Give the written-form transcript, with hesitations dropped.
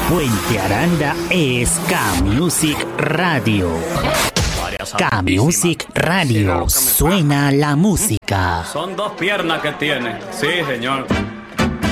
Puente Aranda es K-Music Radio. K-Music Radio, suena la música. Son dos piernas que tiene, sí señor.